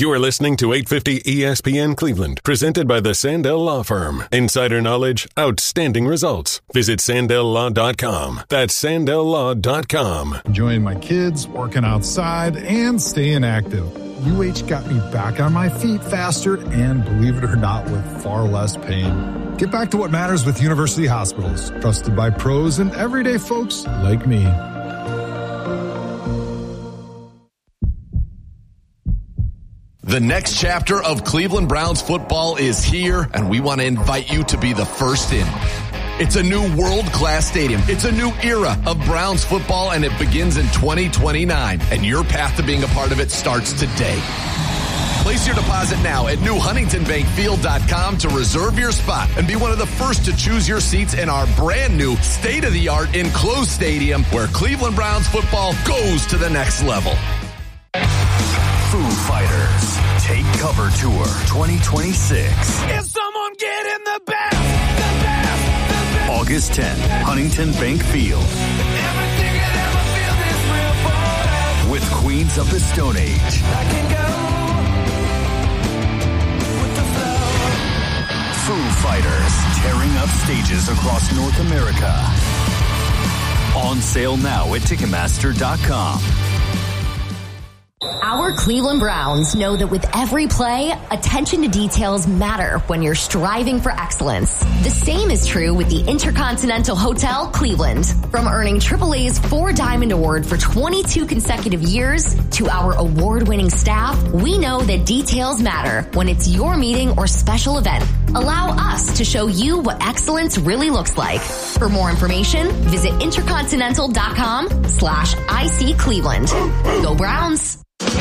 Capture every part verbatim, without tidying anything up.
You are listening to eight fifty E S P N Cleveland, presented by the Sandell Law Firm. Insider knowledge, outstanding results. Visit Sandell Law dot com. That's Sandell Law dot com. Enjoying my kids, working outside, and staying active. U H got me back on my feet faster and, believe it or not, with far less pain. Get back to what matters with University Hospitals, trusted by pros and everyday folks like me. The next chapter of Cleveland Browns football is here, and we want to invite you to be the first in. It's a new world-class stadium. It's a new era of Browns football, and it begins in twenty twenty-nine. And your path to being a part of it starts today. Place your deposit now at new huntington bank field dot com to reserve your spot and be one of the first to choose your seats in our brand new state-of-the-art enclosed stadium where Cleveland Browns football goes to the next level. Foo Fighters Take Cover Tour twenty twenty-six. Is someone getting the best, the best, the best? August tenth, Huntington Bank Field. Everything could ever feel this real forever. With Queens of the Stone Age. I can go with the flow. Foo Fighters tearing up stages across North America. On sale now at Ticketmaster dot com. Our Cleveland Browns know that with every play, attention to details matter when you're striving for excellence. The same is true with the Intercontinental Hotel Cleveland. From earning triple A's Four Diamond Award for twenty-two consecutive years to our award-winning staff, we know that details matter when it's your meeting or special event. Allow us to show you what excellence really looks like. For more information, visit intercontinental.com slash IC Cleveland. Go Browns!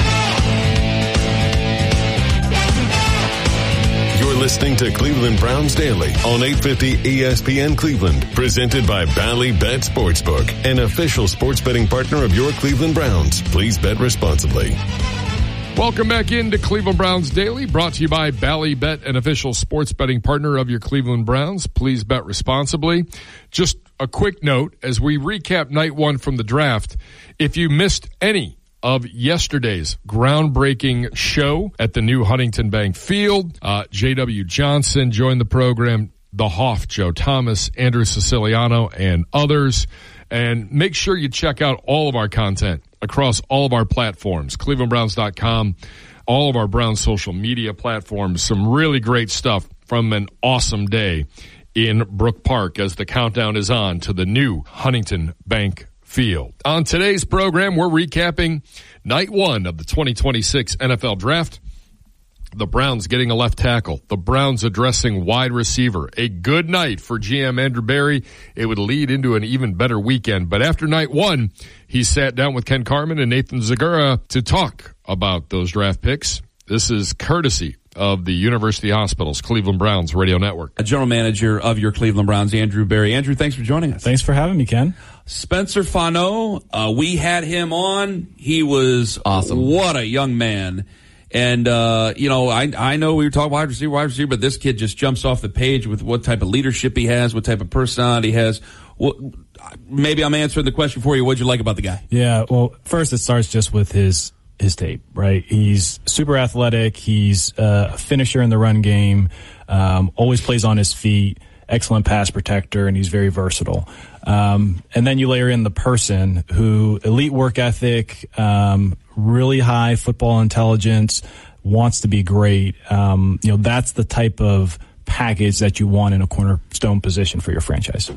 You're listening to Cleveland Browns Daily on eight fifty E S P N Cleveland, presented by Bally Bet Sportsbook, an official sports betting partner of your Cleveland Browns. Please bet responsibly. Welcome back into Cleveland Browns Daily, brought to you by Bally Bet, an official sports betting partner of your Cleveland Browns. Please bet responsibly. Just a quick note as we recap night one from the draft. If you missed any of yesterday's groundbreaking show at the new Huntington Bank Field, uh, J W. Johnson joined the program, the Hoff, Joe Thomas, Andrew Siciliano, and others. And make sure you check out all of our content across all of our platforms, cleveland browns dot com, all of our Browns social media platforms. Some really great stuff from an awesome day in Brook Park as the countdown is on to the new Huntington Bank Field. On today's program, we're recapping night one of the twenty twenty-six N F L Draft. The Browns getting a left tackle. The Browns addressing wide receiver. A good night for G M Andrew Berry. It would lead into an even better weekend. But after night one, he sat down with Ken Carman and Nathan Zagura to talk about those draft picks. This is courtesy of the University Hospitals Cleveland Browns Radio Network. A general manager of your Cleveland Browns, Andrew Berry. Andrew, thanks for joining us. Thanks for having me, Ken. Spencer Fano, uh, we had him on. He was awesome. What a young man. And, uh, you know, I, I know we were talking wide receiver, wide receiver, but this kid just jumps off the page with what type of leadership he has, what type of personality he has. What, maybe I'm answering the question for you. What'd you like about the guy? Yeah, well, first it starts just with his, his tape, right? He's super athletic. He's uh, a finisher in the run game, um, always plays on his feet, excellent pass protector, and he's very versatile. Um, and then you layer in the person who elite work ethic, um, really high football intelligence, wants to be great. Um, you know, that's the type of package that you want in a cornerstone position for your franchise.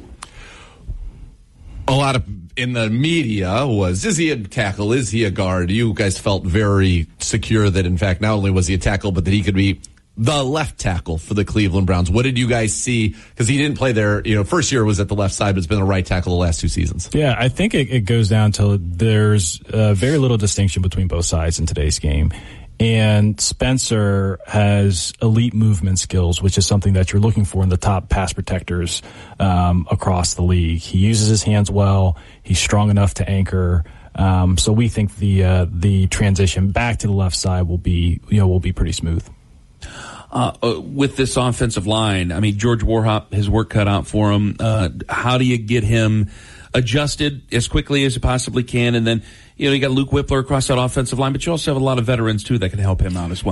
A lot of in the media was, is he a tackle? Is he a guard? You guys felt very secure that, in fact, not only was he a tackle, but that he could be the left tackle for the Cleveland Browns. What did you guys see? Because he didn't play there, you know, first year was at the left side, but it's been the right tackle the last two seasons. Yeah, I think it, it goes down to there's uh, very little distinction between both sides in today's game. And Spencer has elite movement skills, which is something that you're looking for in the top pass protectors um, across the league. He uses his hands well. He's strong enough to anchor. Um, so we think the uh, the transition back to the left side will be, you know, will be pretty smooth. Uh, uh, with this offensive line, I mean, George Warhop, his work cut out for him. Uh, how do you get him adjusted as quickly as you possibly can? And then, you know, you got Luke Whippler across that offensive line, but you also have a lot of veterans, too, that can help him out as well.